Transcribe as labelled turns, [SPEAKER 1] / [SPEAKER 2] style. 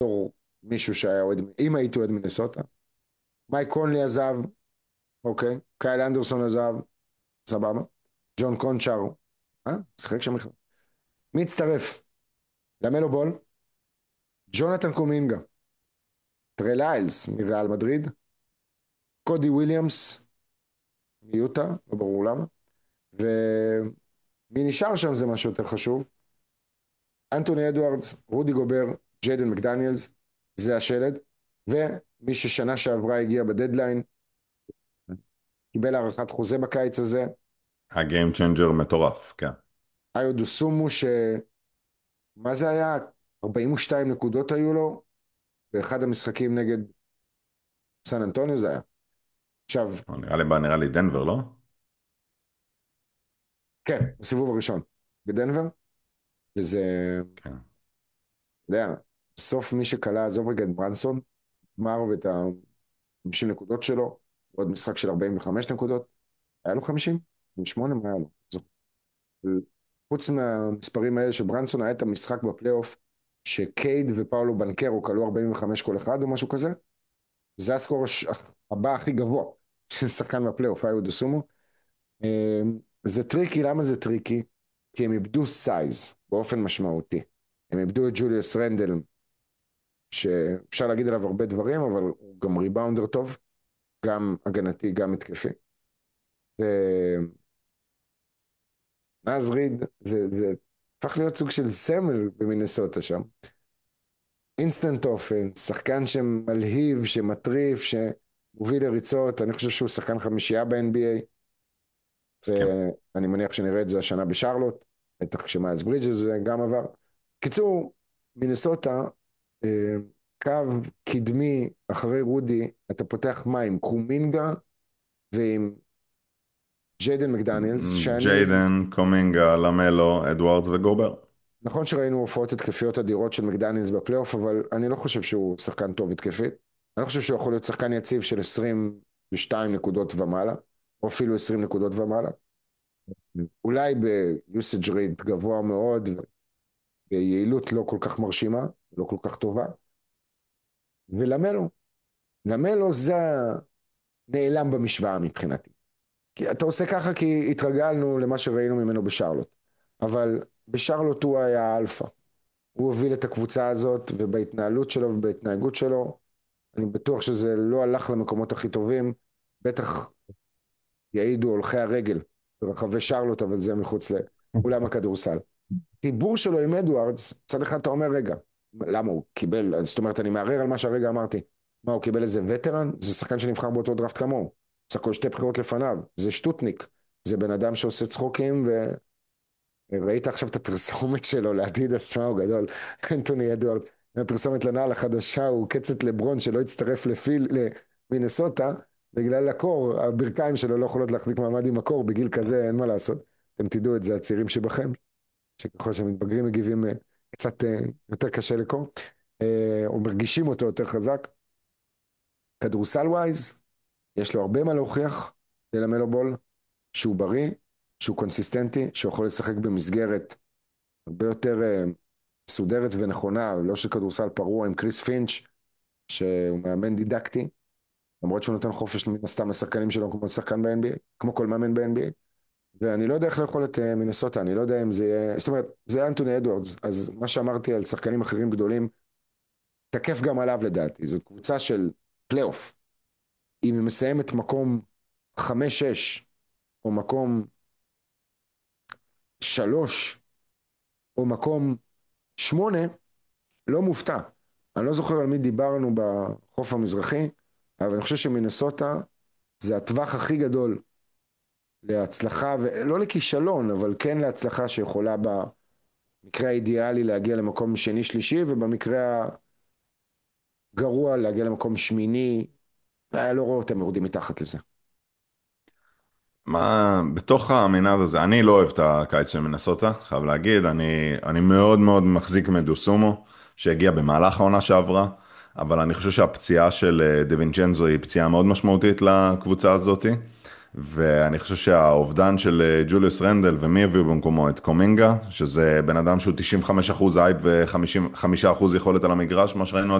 [SPEAKER 1] בתור מישהו שהיה אוהד, אם הייתי אוהד מינסוטה. מייק קונלי עזב, אוקיי, קייל אנדרסון עזב, סבבה. ג'ון קונצ'אר, משחק שם בכלל. מי הצטרף? למלו בול, ג'ונתן קומינגה, טרי ליילס מריאל מדריד, קודי וויליאמס מיוטה, לא ברור למה, ומי נשאר שם זה משהו יותר חשוב, אנטוני אדוארדס, רודי גובר, ג'יידן מקדניאלס, זה השלד, ומי ששנה שעברה הגיע בדדליין, קיבל הארכת חוזה בקיץ הזה,
[SPEAKER 2] הגיים צ'יינג'ר מטורף, כן.
[SPEAKER 1] איו דוסומו, מה זה היה? 42 נקודות היו לו, באחד המשחקים נגד סן אנטוניו זה היה. עכשיו,
[SPEAKER 2] נראה לי דנבר, לא?
[SPEAKER 1] כן, בסיבוב הראשון, בדנבר, וזה,
[SPEAKER 2] כן.
[SPEAKER 1] אתה יודע, בסוף מי שקלה, עזוב רגע את ברנסון, גמר ואת ה-50 נקודות שלו, עוד משחק של 45 נקודות, היה לו 50? 58? מה היה לו? חוץ מהמספרים האלה של ברנסון, היה את המשחק בפלייאוף, שקייד ופאולו בנקרו כלו 45 כל אחד או משהו כזה, זה הסקור הבא הכי גבוה של שחקן בפלייאוף, היו דוסומו. זה טריקי, למה זה טריקי? כי הם איבדו סייז באופן משמעותי. הם איבדו את ג'וליוס רנדל, שאפשר להגיד עליו הרבה דברים, אבל הוא גם ריבאונדר טוב, גם הגנתי, גם התקפי. ונאז ריד, זה הפך להיות סוג של סמל במינסוטה שם. אינסטנט אופנס, שחקן שמלהיב, שמטריף, שמוביל לריצות, אני חושב שהוא שחקן חמישייה ב-NBA,
[SPEAKER 2] מסכים.
[SPEAKER 1] ואני מניח שנראה את זה השנה בשרלוט, בטח כשמיילס ברידג'ס גם עבר. קיצור, מינסוטה, אה, קו קדמי אחרי רודי, אתה פותח מים, קומינגה ועם ג'יידן מקדניאלס, שאני,
[SPEAKER 2] ג'יידן, קומינגה, למלו, אדוארדס וגובר.
[SPEAKER 1] נכון שראינו הופעות התקפיות אדירות של מקדניאלס בפלייאוף, אבל אני לא חושב שהוא שחקן טוב התקפית. אני לא חושב שהוא יכול להיות שחקן יציב של 22 נקודות ומעלה, או אפילו 20 נקודות ומעלה. אולי ביוסאג' ריד גבוה מאוד, ביעילות לא כל כך מרשימה, לא כל כך טובה. ולמלו, למלו זה נעלם במשוואה מבחינתי. כי אתה עושה ככה כי התרגלנו למה שראינו ממנו בשרלוט. אבל בשרלוט הוא היה האלפא. הוא הוביל את הקבוצה הזאת, ובהתנהלות שלו ובהתנהגות שלו, אני בטוח שזה לא הלך למקומות הכי טובים, בטח יעידו הולכי הרגל ברחבי שרלוט, אבל זה מחוץ לאולם הכדורסל. חיבור שלו עם אדוארדס, צד אחד אתה אומר, רגע, למה הוא קיבל, זאת אומרת, אני מערער על מה שהרגע אמרתי, מה, הוא קיבל איזה וטרן? זה שחקן שנבחר באותו דראפט כמוהו, סך הכל שתי בחירות לפניו, זה שטוטניק, זה בן אדם שעושה צחוקים, וראית עכשיו את הפרסומת שלו לאדידס, תשמע, הוא גדול, אנטוני אדוארדס, הפרסומת לנעל החדשה, הוא קצת לברון שלא הצטרף למינסוטה, בגלל הקור, הברכיים שלו לא יכולות להחזיק מעמד עם הקור, בגיל כזה אין מה לעשות, אתם תדעו את זה, הצעירים שבכם. שככל שמתבגרים מגיבים קצת יותר קשה לקרוא, או מרגישים אותו יותר חזק. כדורסל ווייז, יש לו הרבה מה להוכיח ללמלו בול, שהוא בריא, שהוא קונסיסטנטי, שהוא יכול לשחק במסגרת הרבה יותר מסודרת ונכונה, לא של כדורסל פרוע עם קריס פינץ', שהוא מאמן דידקטי, למרות שהוא נותן חופש מן הסתם לשחקנים שלו כמו שחקן ב-NBA, כמו כל מאמן ב-NBA, ואני לא יודע איך לאכול את מינסוטה, אני לא יודע אם זה יהיה, זאת אומרת, זה אנטוני אדוארדס, אז מה שאמרתי על שחקנים אחרים גדולים, תקף גם עליו לדעתי, זו קבוצה של פלייאוף, אם היא מסיימת מקום 5-6, או מקום 3, או מקום 8, לא מופתע. אני לא זוכר על מי דיברנו בחוף המזרחי, אבל אני חושב שמינסוטה זה הטווח הכי גדול להצלחה, ולא לכישלון, אבל כן להצלחה שיכולה במקרה האידיאלי להגיע למקום שני שלישי, ובמקרה הגרוע להגיע למקום שמיני, היה לא רואה אותם יורדים מתחת לזה.
[SPEAKER 2] מה, בתוך המנעד הזה, אני לא אוהב את הקיץ של מנסוטה, חייב להגיד, אני מאוד מאוד מחזיק מדוסומו, שהגיע במהלך העונה שעברה, אבל אני חושב שהפציעה של דה וינצ'נזו היא פציעה מאוד משמעותית לקבוצה הזאת, ואני חושב שהאובדן של ג'וליוס רנדל, ומי הביאו במקומו את קומינגה, שזה בן אדם שהוא 95% אייפ ו-5% יכולת על המגרש, מה שראינו